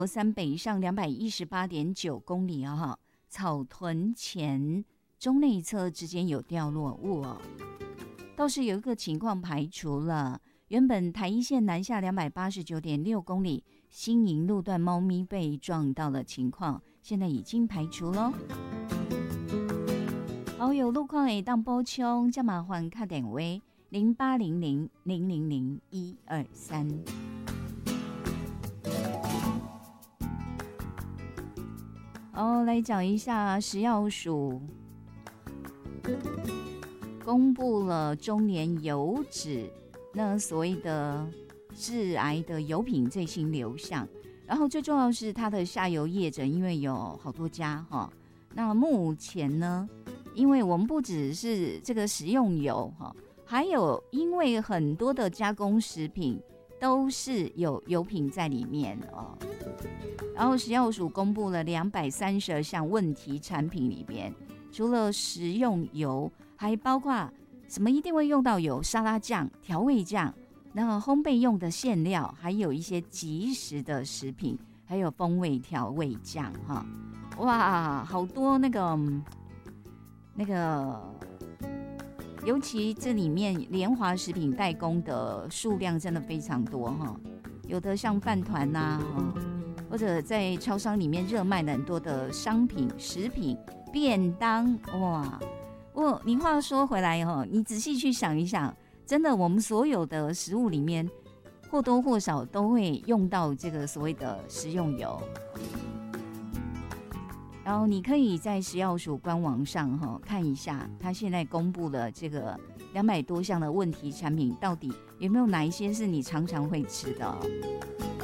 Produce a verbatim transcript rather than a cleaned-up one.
三北上两百一十八点九公里啊、哦，草屯前中内侧之间有掉落物哦。倒是有一个情况排除了，原本台一线南下两百八十九点六公里新营路段猫咪被撞到的情况，现在已经排除咯。好，有路况会当补充，再麻烦打电话零八零零零零零一二三。哦，来讲一下食药署公布了中年油脂那所谓的致癌的油品最新流向，然后最重要是它的下游业者，因为有好多家哈。那目前呢，因为我们不只是这个食用油哈，还有因为很多的加工食品都是有油品在里面哦。然后食药署公布了两百三十二项问题产品里边，除了食用油，还包括什么一定会用到有沙拉酱、调味酱，然后烘焙用的馅料，还有一些即食的食品，还有风味调味酱哈。哇，好多那个那个，尤其这里面联华食品代工的数量真的非常多哈，有的像饭团呐、啊。或者在超商里面热卖的很多的商品、食品、便当，哇！我你话说回来哦，你仔细去想一想，真的，我们所有的食物里面或多或少都会用到这个所谓的食用油。然后你可以在食药署官网上哈看一下，它现在公布了这个两百多项的问题产品，到底有没有哪一些是你常常会吃的？